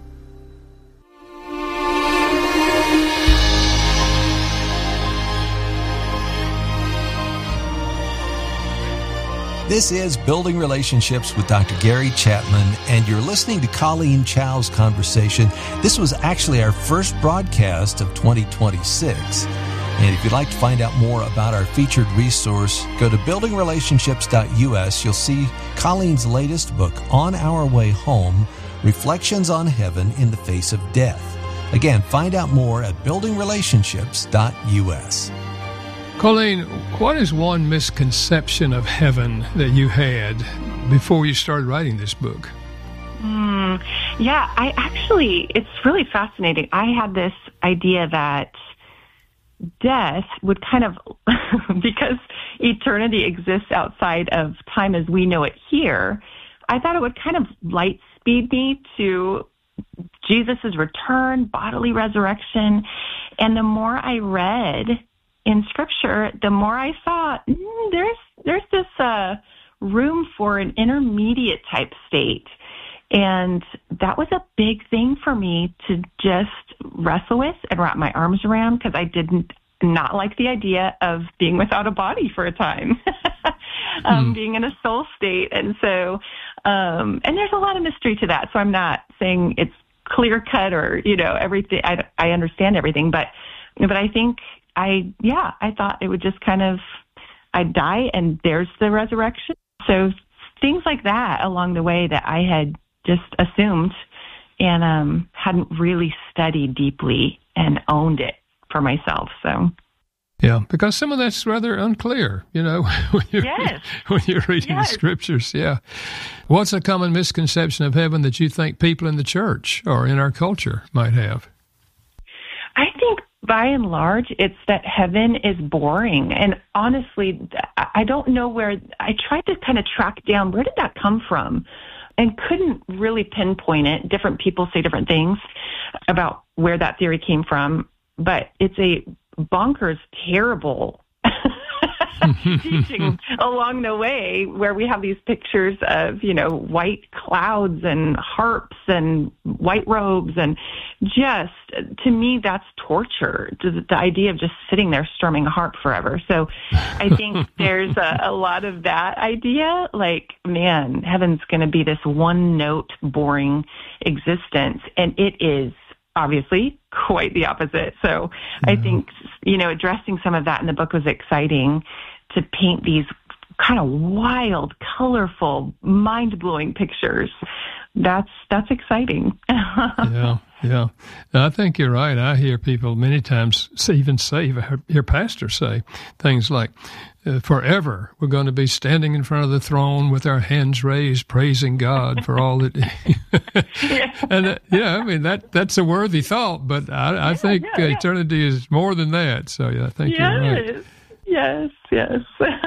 This is Building Relationships with Doctor Gary Chapman, and you're listening to Colleen Chow's conversation. This was actually our first broadcast of twenty twenty-six. And if you'd like to find out more about our featured resource, go to building relationships dot U S. You'll see Colleen's latest book, On Our Way Home, Reflections on Heaven in the Face of Death. Again, find out more at building relationships dot U S. Colleen, what is one misconception of heaven that you had before you started writing this book? Mm, yeah, I actually, it's really fascinating. I had this idea that death would kind of, because eternity exists outside of time as we know it here, I thought it would kind of light speed me to Jesus' return, bodily resurrection. And the more I read in Scripture, the more I saw mm, there's there's this uh, room for an intermediate type state. And that was a big thing for me to just wrestle with and wrap my arms around, because I didn't not like the idea of being without a body for a time, um, mm. being in a soul state. And so, um, and there's a lot of mystery to that. So I'm not saying it's clear cut or, you know, everything. I, I understand everything, but, but I think I, yeah, I thought it would just kind of, I'd die and there's the resurrection. So things like that along the way that I had just assumed and um, hadn't really studied deeply and owned it for myself. So, yeah, because some of that's rather unclear, you know, when you're, yes. when you're reading yes. the Scriptures. Yeah. What's a common misconception of heaven that you think people in the church or in our culture might have? I think by and large, it's that heaven is boring. And honestly, I don't know where, I tried to kind of track down, where did that come from? And couldn't really pinpoint it. Different people say different things about where that theory came from, but it's a bonkers, terrible teaching along the way, where we have these pictures of, you know, white clouds and harps and white robes, and just, to me, that's torture. The, the idea of just sitting there strumming a harp forever. So I think there's a, a lot of that idea, like, man, heaven's going to be this one note, boring existence, and it is obviously quite the opposite. So yeah. I think, you know, addressing some of that in the book was exciting, to paint these kind of wild, colorful, mind-blowing pictures. That's that's exciting. yeah, yeah. I think you're right. I hear people many times say, even say, hear pastors say things like, uh, forever we're going to be standing in front of the throne with our hands raised, praising God for all that. and uh, yeah, I mean, that that's a worthy thought, but I, I yeah, think yeah, yeah. eternity is more than that. So yeah, I think yes. you're right. Yes, yes.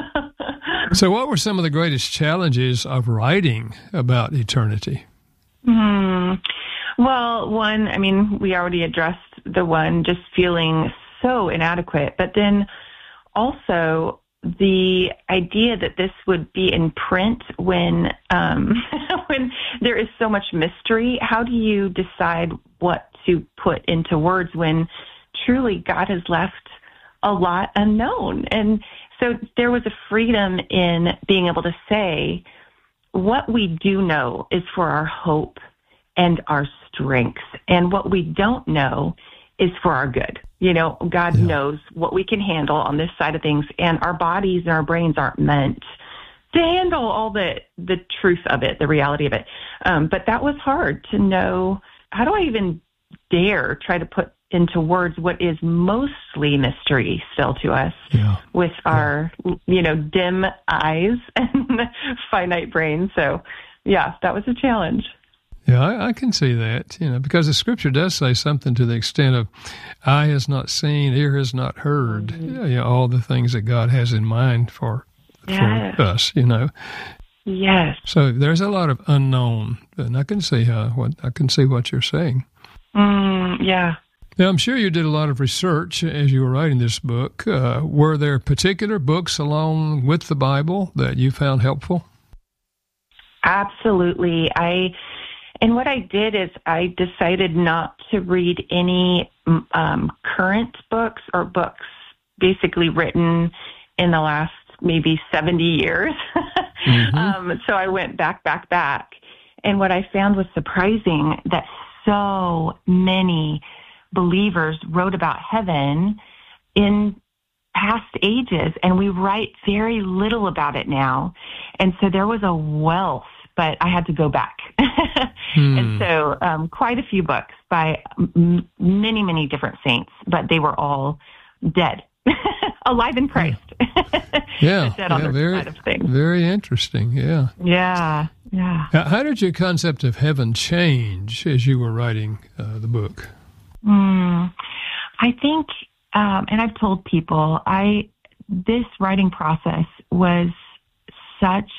So what were some of the greatest challenges of writing about eternity? Hmm. Well, one, I mean, we already addressed the one, just feeling so inadequate, but then also the idea that this would be in print when um, when there is so much mystery. How do you decide what to put into words when truly God has left a lot unknown? And so there was a freedom in being able to say, what we do know is for our hope and our strength, and what we don't know is for our good. You know, God yeah. knows what we can handle on this side of things, and our bodies and our brains aren't meant to handle all the, the truth of it, the reality of it. Um, but that was hard to know. How do I even dare try to put into words what is mostly mystery still to us yeah. with our, yeah. you know, dim eyes and finite brains. So, yeah, that was a challenge. Yeah, I, I can see that, you know, because the Scripture does say something to the extent of eye has not seen, ear has not heard, mm-hmm. you know, all the things that God has in mind for, yes. for us, you know. Yes. So there's a lot of unknown, and I can see how what I can see what you're saying. Mm, yeah. Now, I'm sure you did a lot of research as you were writing this book. Uh, were there particular books along with the Bible that you found helpful? Absolutely. I and what I did is I decided not to read any um, current books or books basically written in the last maybe seventy years. Mm-hmm. um, so I went back, back, back. And what I found was surprising that so many believers wrote about heaven in past ages, and we write very little about it now. And so there was a wealth, but I had to go back. hmm. And so um, quite a few books by m- many, many different saints, but they were all dead, alive in Christ. Yeah, dead on yeah the very, side of things. Very interesting, yeah. Yeah, yeah. How, how did your concept of heaven change as you were writing uh, the book? Mm, I think, um, and I've told people, I this writing process was such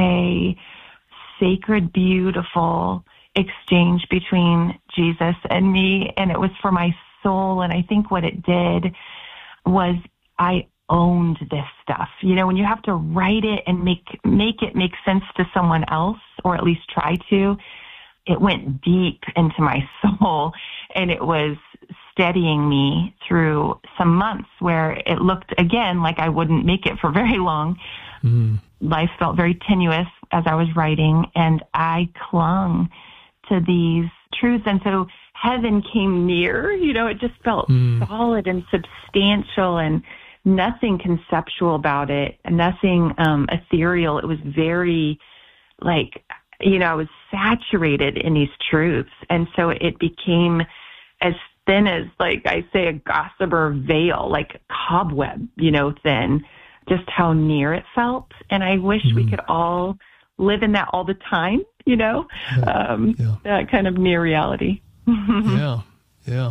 a sacred, beautiful exchange between Jesus and me, and it was for my soul. And I think what it did was I owned this stuff. You know, when you have to write it and make make it make sense to someone else, or at least try to, it went deep into my soul, and it was steadying me through some months where it looked, again, like I wouldn't make it for very long. Mm. Life felt very tenuous as I was writing, and I clung to these truths. And so heaven came near, you know, it just felt mm. solid and substantial and nothing conceptual about it, nothing um, ethereal. It was very, like, you know, I was saturated in these truths. And so it became as thin as, like I say, a gossamer veil, like cobweb, you know, thin, just how near it felt. And I wish mm-hmm. we could all live in that all the time, you know, yeah. Um, yeah. that kind of near reality. yeah, yeah.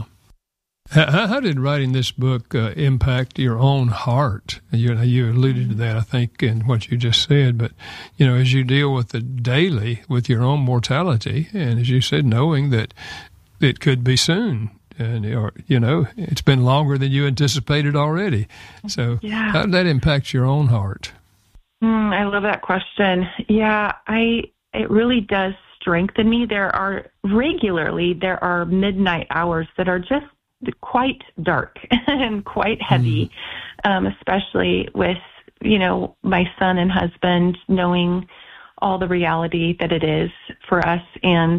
How, how did writing this book uh, impact your own heart? You, you alluded to that, I think, in what you just said. But, you know, as you deal with it daily, with your own mortality, and as you said, knowing that it could be soon, and or, you know, it's been longer than you anticipated already. So yeah. How did that impact your own heart? Mm, I love that question. Yeah, I it really does strengthen me. There are regularly, there are midnight hours that are just quite dark and quite heavy, mm. um, especially with, you know, my son and husband knowing all the reality that it is for us. And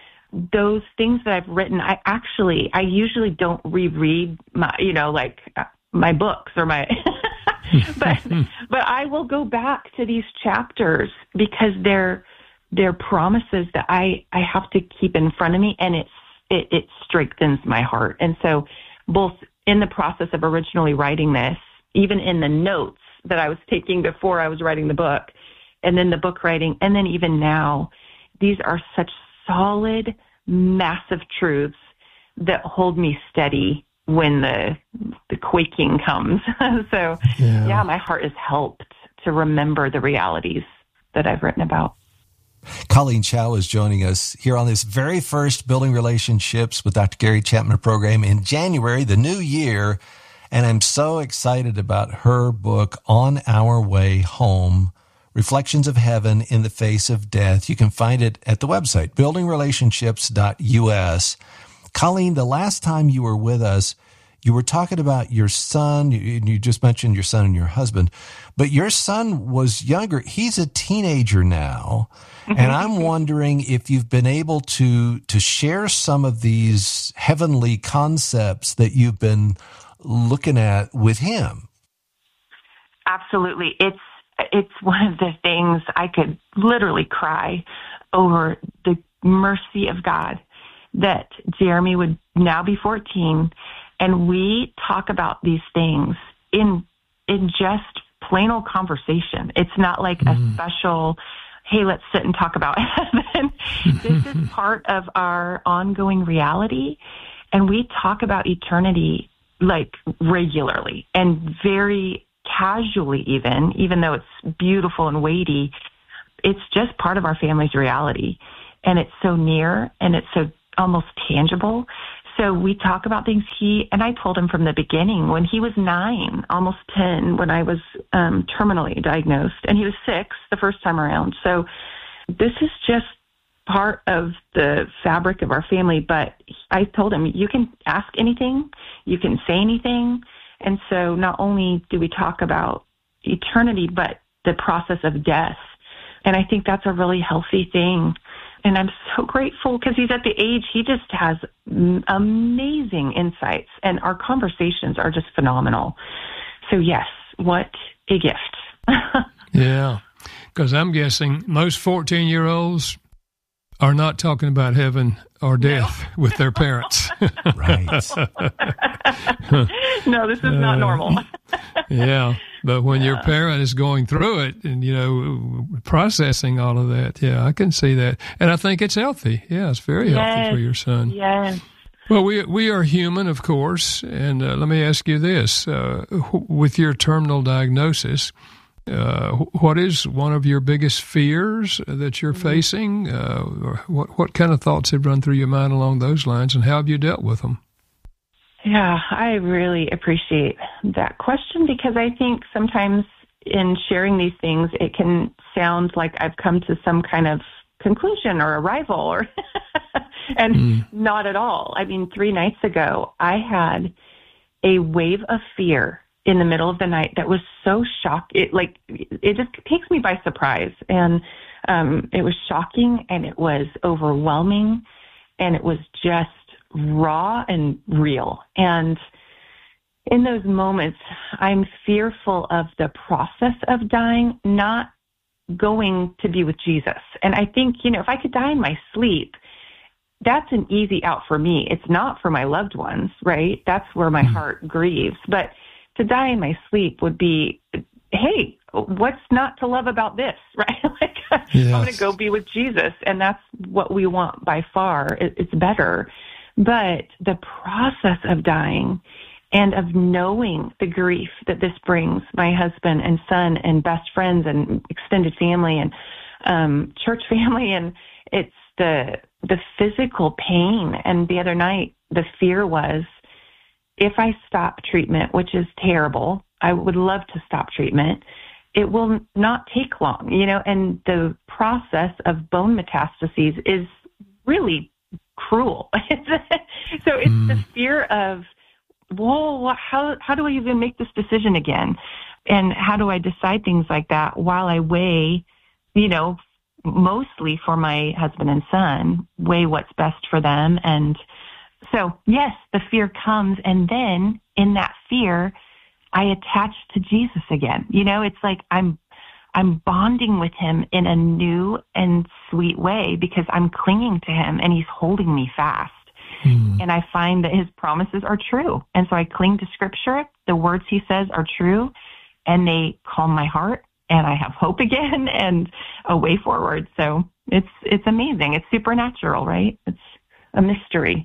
those things that I've written, I actually, I usually don't reread my, you know, like my books or my, but, but I will go back to these chapters because they're, they're promises that I, I have to keep in front of me, and it's, It, it strengthens my heart. And so both in the process of originally writing this, even in the notes that I was taking before I was writing the book, and then the book writing, and then even now, these are such solid, massive truths that hold me steady when the the quaking comes. So, yeah. yeah, my heart is helped to remember the realities that I've written about. Colleen Chow is joining us here on this very first Building Relationships with Doctor Gary Chapman program in January, the new year. And I'm so excited about her book, On Our Way Home, Reflections of Heaven in the Face of Death. You can find it at the website, building relationships dot U S. Colleen, the last time you were with us, you were talking about your son. You, you just mentioned your son and your husband, but your son was younger. He's a teenager now. And I'm wondering if you've been able to to share some of these heavenly concepts that you've been looking at with him. Absolutely. It's it's one of the things I could literally cry over, the mercy of God that Jeremy would now be fourteen, and we talk about these things in in just plain old conversation. It's not like mm. a special, hey, let's sit and talk about heaven. This is part of our ongoing reality, and we talk about eternity like regularly and very casually, even, even though it's beautiful and weighty. it's just part of our family's reality. And it's so near and it's so almost tangible. So we talk about things. He, and I told him from the beginning when he was nine, almost ten, when I was um, terminally diagnosed, and he was six the first time around. So this is just part of the fabric of our family. But I told him, you can ask anything, you can say anything. And so not only do we talk about eternity, but the process of death. And I think that's a really healthy thing. And I'm so grateful because he's at the age, he just has amazing insights, and our conversations are just phenomenal. So yes, what a gift. Yeah, because I'm guessing most fourteen-year-olds are not talking about heaven or death no. with their parents. Right. No, this is not uh, normal. Yeah. But when yeah. your parent is going through it and, you know, processing all of that, yeah, I can see that. And I think it's healthy. Yeah, it's very yes. healthy for your son. Yes. Well, we we are human, of course. And uh, let me ask you this. Uh, with your terminal diagnosis, uh, what is one of your biggest fears that you're mm-hmm. facing? Uh, or what, what kind of thoughts have run through your mind along those lines, and how have you dealt with them? Yeah, I really appreciate that question, because I think sometimes in sharing these things, it can sound like I've come to some kind of conclusion or arrival, or and mm. not at all. I mean, three nights ago, I had a wave of fear in the middle of the night that was so shock. It like it just takes me by surprise, and um, it was shocking, and it was overwhelming, and it was just raw and real. And in those moments, I'm fearful of the process of dying, not going to be with Jesus. And I think, you know, if I could die in my sleep, that's an easy out for me. It's not for my loved ones, right? That's where my heart grieves. But to die in my sleep would be, hey, what's not to love about this, right? Like, yes. I'm going to go be with Jesus, and that's what we want by far. It, it's better. But the process of dying and of knowing the grief that this brings my husband and son and best friends and extended family and um, church family, and it's the the physical pain. And the other night, the fear was, if I stop treatment, which is terrible, I would love to stop treatment, it will not take long, you know, and the process of bone metastases is really cruel. So it's mm. the fear of, whoa, how how do I even make this decision again? And how do I decide things like that while I weigh, you know, mostly for my husband and son, weigh what's best for them. And so, yes, the fear comes. And then in that fear, I attach to Jesus again. You know, it's like I'm I'm bonding with him in a new and sweet way because I'm clinging to him and he's holding me fast. Mm. And I find that his promises are true. And so I cling to Scripture. The words he says are true, and they calm my heart, and I have hope again and a way forward. So it's it's amazing. It's supernatural, right? It's a mystery.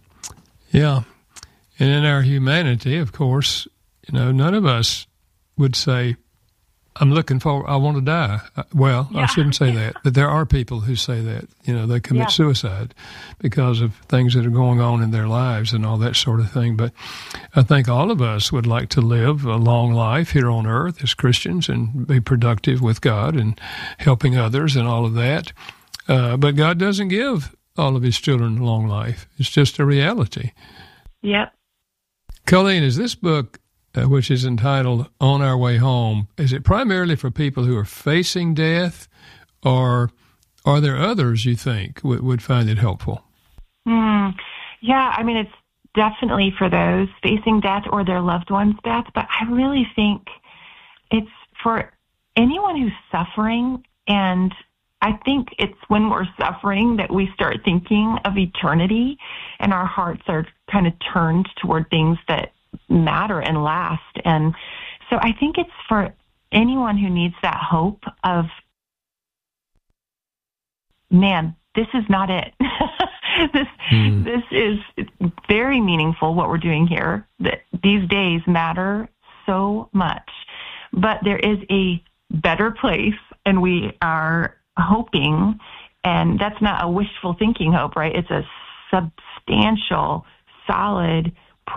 Yeah. And in our humanity, of course, you know, none of us would say, I'm looking for, I want to die. Well, yeah. I shouldn't say that, but there are people who say that, you know, they commit yeah. suicide because of things that are going on in their lives and all that sort of thing. But I think all of us would like to live a long life here on earth as Christians and be productive with God and helping others and all of that. Uh, but God doesn't give all of his children a long life. It's just a reality. Yep. Colleen, is this book, Uh, which is entitled On Our Way Home, is it primarily for people who are facing death, or are there others you think w- would find it helpful? Mm, yeah, I mean, it's definitely for those facing death or their loved ones' death, but I really think it's for anyone who's suffering. And I think it's when we're suffering that we start thinking of eternity, and our hearts are kind of turned toward things that matter and last. And so I think it's for anyone who needs that hope of, man, this is not it. this mm. this is very meaningful, what we're doing here. That these days matter so much, but there is a better place, and we are hoping, and that's not a wishful thinking hope, right? It's a substantial, solid